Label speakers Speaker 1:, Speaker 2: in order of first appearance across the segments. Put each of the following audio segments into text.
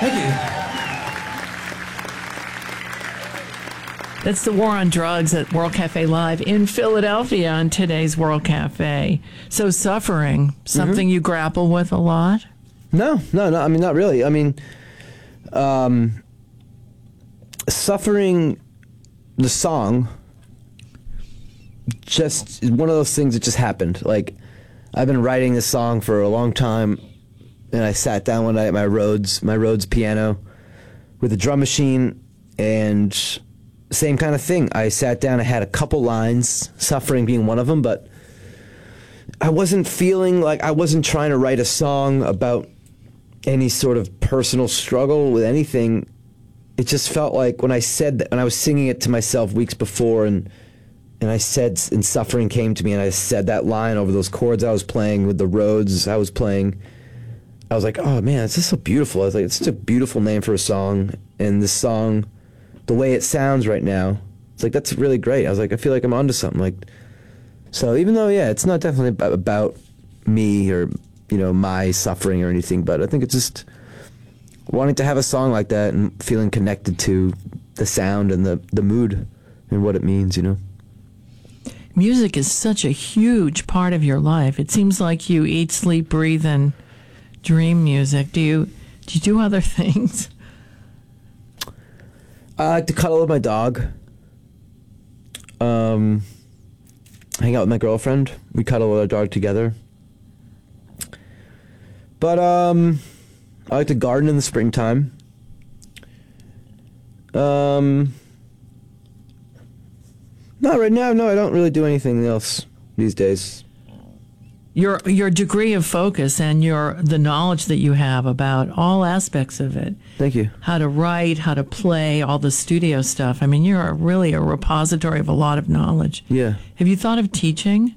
Speaker 1: Thank you.
Speaker 2: That's the War on Drugs at World Cafe Live in Philadelphia on today's World Cafe. So suffering, something you grapple with a lot?
Speaker 1: No. I mean, not really. I mean, suffering, the song, just one of those things that just happened. Like, I've been writing this song for a long time, and I sat down one night at my Rhodes piano with a drum machine, and same kind of thing. I sat down, I had a couple lines, suffering being one of them, but I wasn't feeling like I wasn't trying to write a song about any sort of personal struggle with anything. It just felt like when I said that, when I was singing it to myself weeks before, and I said, and suffering came to me, and I said that line over those chords I was playing with the Rhodes I was playing, I was like, oh man, it's just so beautiful. I was like, it's such a beautiful name for a song, and this song, the way it sounds right now, it's like, that's really great. I was like, I feel like I'm onto something. Like, so even though, yeah, it's not definitely about me or, you know, my suffering or anything, but I think it's just wanting to have a song like that and feeling connected to the sound and the mood and what it means, you know.
Speaker 2: Music is such a huge part of your life. It seems like you eat, sleep, breathe, and dream music. Do you do other things?
Speaker 1: I like to cuddle with my dog. Hang out with my girlfriend. We cuddle with our dog together. But I like to garden in the springtime. Not right now. No, I don't really do anything else these days.
Speaker 2: Your degree of focus and the knowledge that you have about all aspects of it.
Speaker 1: Thank you.
Speaker 2: How to write, how to play, all the studio stuff. I mean, you're really a repository of a lot of knowledge.
Speaker 1: Yeah.
Speaker 2: Have you thought of teaching?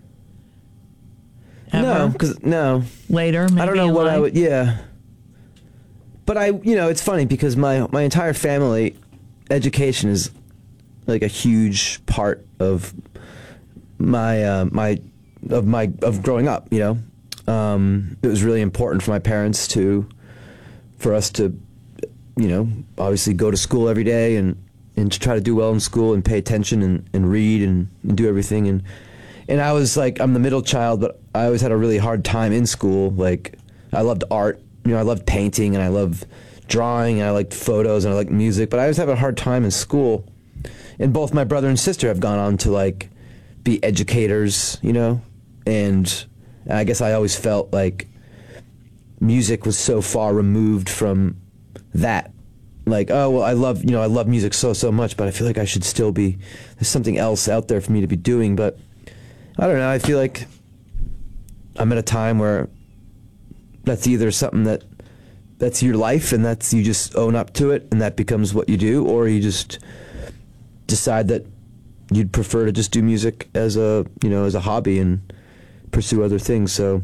Speaker 2: Ever?
Speaker 1: No.
Speaker 2: Later, maybe
Speaker 1: I don't know what I would. Yeah. But it's funny because my entire family, education is like a huge part of my of growing up, you know. It was really important for my parents for us to, you know, obviously go to school every day and to try to do well in school and pay attention and read and do everything. And I was like, I'm the middle child, but I always had a really hard time in school. Like, I loved art, you know, I loved painting and I loved drawing and I liked photos and I liked music, but I always have a hard time in school. And both my brother and sister have gone on to like be educators, you know. And I guess I always felt like music was so far removed from that. Like, oh, well, I love music so much, but I feel like I should still be, there's something else out there for me to be doing. But I don't know, I feel like I'm at a time where that's either something that's your life and you just own up to it and that becomes what you do, or you just decide that you'd prefer to just do music as a hobby and pursue other things. So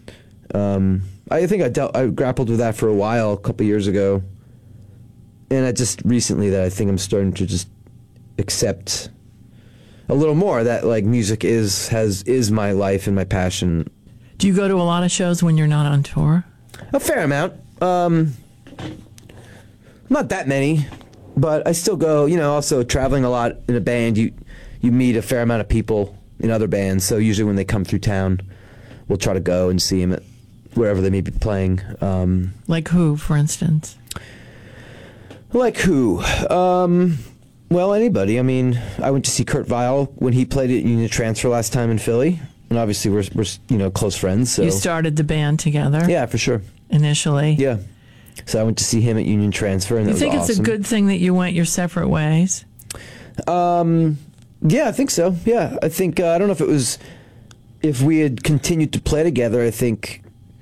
Speaker 1: I think I grappled with that for a while, a couple years ago, and I just recently that I think I'm starting to just accept a little more that like music is my life and my passion.
Speaker 2: Do you go to a lot of shows when you're not on tour?
Speaker 1: A fair amount. Not that many, but I still go. You know, also traveling a lot in a band, you meet a fair amount of people in other bands. So usually when they come through town, we'll try to go and see them at wherever they may be playing.
Speaker 2: Like who, for instance?
Speaker 1: Like who? Well, anybody. I mean, I went to see Kurt Weill when he played at Union Transfer last time in Philly, and obviously we're close friends. So
Speaker 2: you started the band together.
Speaker 1: Yeah, for sure.
Speaker 2: Initially.
Speaker 1: Yeah. So I went to see him at Union Transfer, and that was awesome.
Speaker 2: You think it's a good thing that you went your separate ways?
Speaker 1: Yeah, I think so. Yeah, I think I don't know if we had continued to play together. I think.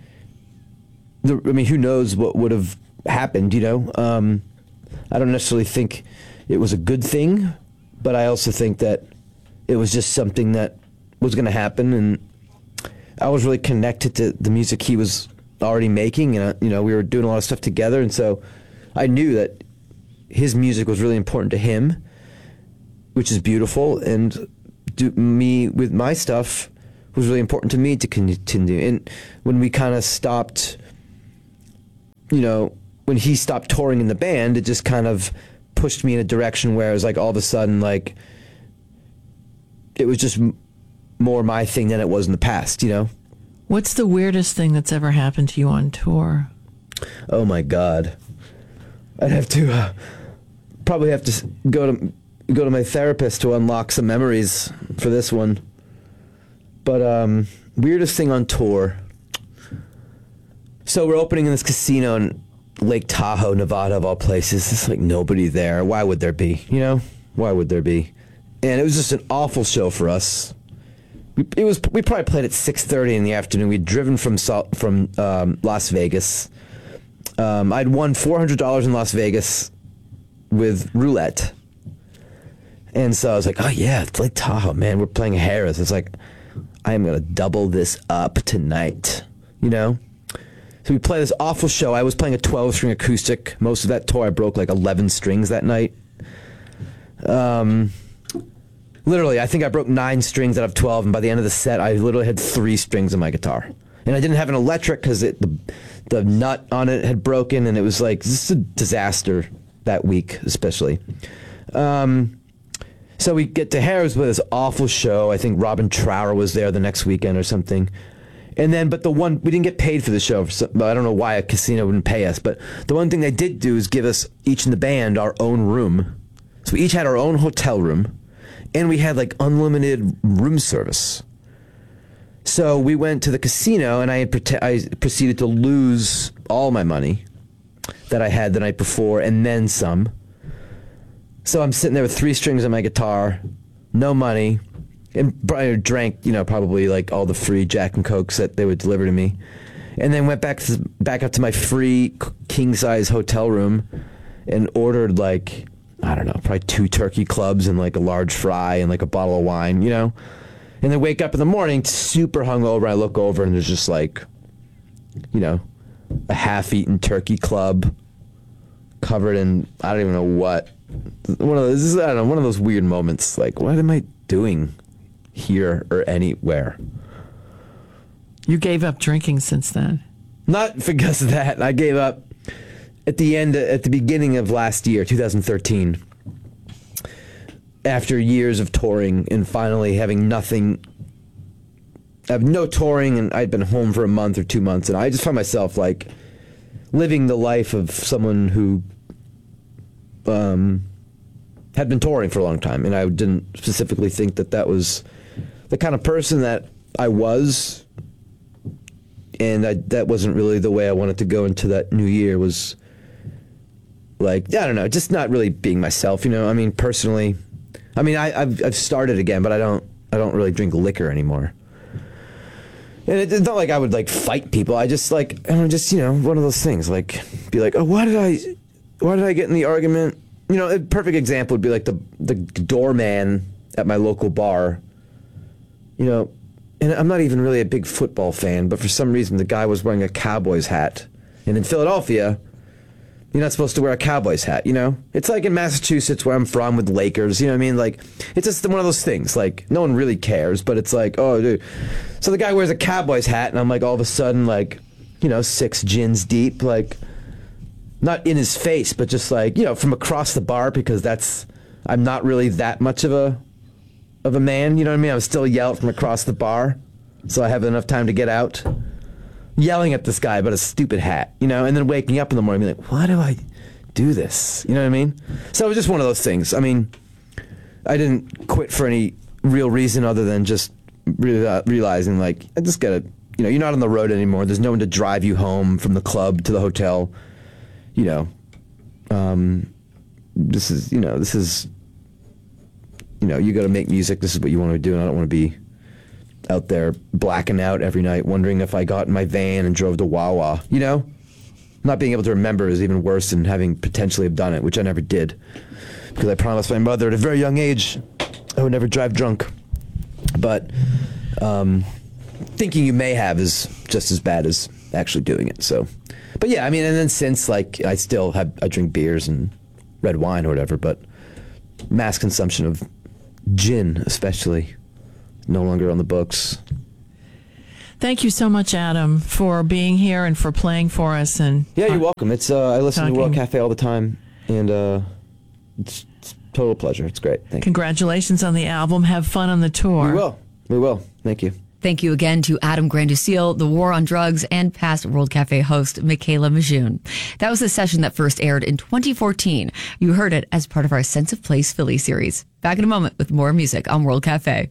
Speaker 1: Who knows what would have happened? You know, I don't necessarily think it was a good thing, but I also think that it was just something that was going to happen, and I was really connected to the music he was already making, and we were doing a lot of stuff together, and so I knew that his music was really important to him, which is beautiful, and me with my stuff was really important to me to continue. And when we kind of stopped, when he stopped touring in the band, it just kind of pushed me in a direction where it was like all of a sudden, like, it was just more my thing than it was in the past, you know?
Speaker 2: What's the weirdest thing that's ever happened to you on tour?
Speaker 1: Oh my God. I'd have to probably have to go to my therapist to unlock some memories for this one. But weirdest thing on tour. So we're opening in this casino in Lake Tahoe, Nevada, of all places. There's like nobody there. Why would there be? You know? Why would there be? And it was just an awful show for us. We probably played at 6:30 in the afternoon. We'd driven from Las Vegas. I'd won $400 in Las Vegas with roulette. And so I was like, oh yeah, it's Lake Tahoe, man. We're playing Harrah's. It's like, I am going to double this up tonight, you know? So we play this awful show. I was playing a 12-string acoustic. Most of that tour, I broke like 11 strings that night. Literally, I think I broke 9 strings out of 12, and by the end of the set, I literally had 3 strings on my guitar. And I didn't have an electric because the nut on it had broken, and it was like, this is a disaster that week, especially. So we get to Harrah's with this awful show. I think Robin Trower was there the next weekend or something. And then, but we didn't get paid for the show. I don't know why a casino wouldn't pay us, but the one thing they did do is give us, each in the band, our own room. So we each had our own hotel room, and we had like unlimited room service. So we went to the casino, and I proceeded to lose all my money that I had the night before, and then some. So I'm sitting there with 3 strings on my guitar, no money, and I drank, probably like all the free Jack and Cokes that they would deliver to me, and then went back up to my free king-size hotel room and ordered like, I don't know, probably 2 turkey clubs and like a large fry and like a bottle of wine, and then wake up in the morning super hungover. I look over and there's just like, a half-eaten turkey club covered in, I don't even know what. One of those weird moments. Like, what am I doing here or anywhere?
Speaker 2: You gave up drinking since then.
Speaker 1: Not because of that. I gave up at the beginning of last year, 2013. After years of touring and finally having nothing, I have no touring, and I'd been home for a month or 2 months, and I just found myself like living the life of someone who had been touring for a long time, and I didn't specifically think that was the kind of person that I was, and that wasn't really the way I wanted to go into that new year. Was like, I don't know, just not really being myself. I mean, personally, I've started again, but I don't really drink liquor anymore. And it's not like I would like fight people. I just like, one of those things, like be like, oh, why did I get in the argument? A perfect example would be like the doorman at my local bar. And I'm not even really a big football fan, but for some reason the guy was wearing a Cowboys hat. And in Philadelphia, you're not supposed to wear a Cowboys hat, It's like in Massachusetts, where I'm from, with Lakers, you know what I mean? Like, it's just one of those things. Like, no one really cares, but it's like, oh, dude. So the guy wears a Cowboys hat, and I'm like, all of a sudden, like, 6 gins deep, like, not in his face, but just like, from across the bar, because I'm not really that much of a man, you know what I mean? I was still yelling from across the bar, so I have enough time to get out. Yelling at this guy about a stupid hat, and then waking up in the morning and being like, why do I do this? You know what I mean? So it was just one of those things. I mean, I didn't quit for any real reason other than just realizing, like, I just gotta, you're not on the road anymore. There's no one to drive you home from the club to the hotel. This is, you gotta make music. This is what you want to do, and I don't want to be out there blacking out every night, wondering if I got in my van and drove to Wawa. Not being able to remember is even worse than having potentially have done it, which I never did, because I promised my mother at a very young age I would never drive drunk. But thinking you may have is just as bad as actually doing it. So, but yeah, I mean, and then since, like, I drink beers and red wine or whatever, but mass consumption of gin, especially, no longer on the books.
Speaker 2: Thank you so much, Adam, for being here and for playing for us. And
Speaker 1: Yeah, you're welcome. It's I listen to World
Speaker 2: talking.
Speaker 1: Cafe all the time, and it's a total pleasure. It's great. Thank you.
Speaker 2: Congratulations on the album. Have fun on the tour.
Speaker 1: We will. We will. Thank you.
Speaker 3: Thank you again to Adam Grandusile, the War on Drugs, and past World Cafe host Michaela Majoun. That was a session that first aired in 2014. You heard it as part of our Sense of Place Philly series. Back in a moment with more music on World Cafe.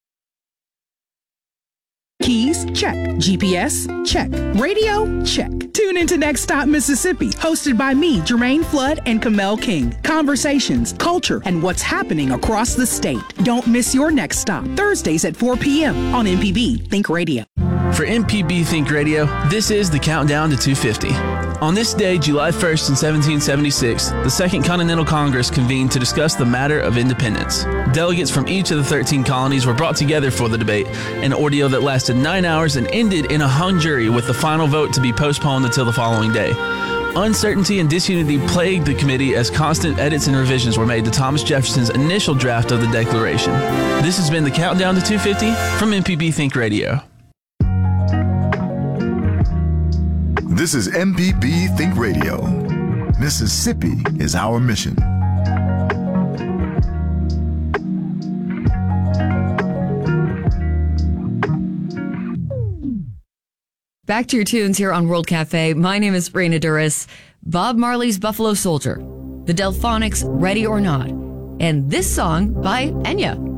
Speaker 4: Keys? Check. GPS? Check. Radio? Check. Tune into Next Stop Mississippi, hosted by me, Jermaine Flood and Kamel King. Conversations, culture, and what's happening across the state. Don't miss your next stop, Thursdays at 4 p.m. on MPB Think Radio.
Speaker 5: For MPB Think Radio, this is the Countdown to 250. On this day, July 1st in 1776, the Second Continental Congress convened to discuss the matter of independence. Delegates from each of the 13 colonies were brought together for the debate, an ordeal that lasted 9 hours and ended in a hung jury with the final vote to be postponed until the following day. Uncertainty and disunity plagued the committee as constant edits and revisions were made to Thomas Jefferson's initial draft of the Declaration. This has been the Countdown to 250 from MPB Think Radio.
Speaker 6: This is MPB Think Radio. Mississippi is our mission.
Speaker 3: Back to your tunes here on World Cafe. My name is Raina Duras. Bob Marley's Buffalo Soldier. The Delphonics' Ready or Not. And this song by Enya.